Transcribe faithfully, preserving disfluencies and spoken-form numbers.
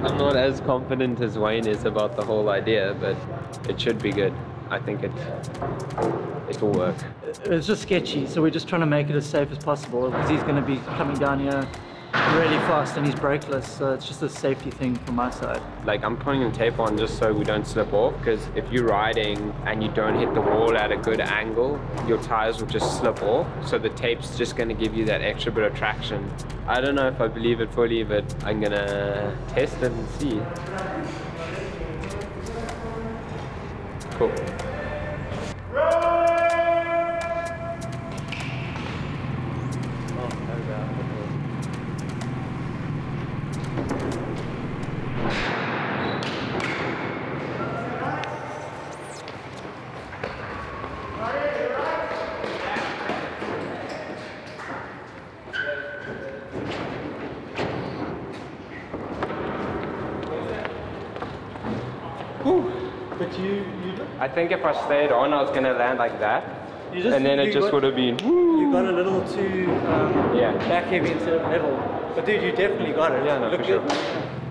I'm not as confident as Wayne is about the whole idea, but it should be good. I think it it'll work. It's just sketchy, so we're just trying to make it as safe as possible because he's going to be coming down here really fast and he's brakeless, so it's just a safety thing from my side. Like, I'm putting the tape on just so we don't slip off, because if you're riding and you don't hit the wall at a good angle, your tires will just slip off, so the tape's just going to give you that extra bit of traction. I don't know if I believe it fully, but I'm gonna test it and see. Cool. But you, you, I think if I stayed on, I was gonna land like that, you just, and then it just got, would have been. Woo. You got a little too um, yeah. back heavy instead of level. But dude, you definitely got it. Yeah, no, Look for good. sure.